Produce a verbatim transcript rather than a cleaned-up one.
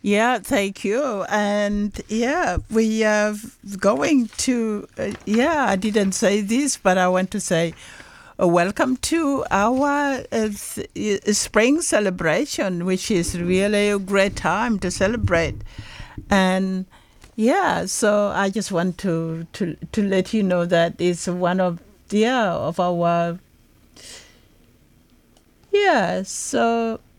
Yeah, thank you. And yeah, we are going to, uh, yeah, I didn't say this, but I want to say uh, welcome to our uh, s- uh, spring celebration, which is really a great time to celebrate. And yeah, so I just want to, to, to let you know that it's one of, yeah, of our, yeah, so